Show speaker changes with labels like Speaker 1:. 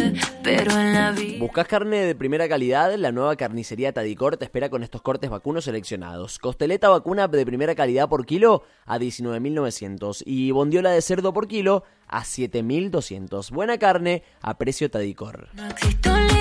Speaker 1: pero en la vida.
Speaker 2: ¿Buscas carne de primera calidad? La nueva carnicería Tadicor te espera con estos cortes vacunos seleccionados. Costeleta vacuna de primera calidad por kilo a 19.900 y bondiola de cerdo por kilo a 7.200. Buena carne a precio Tadicor.
Speaker 1: No existe un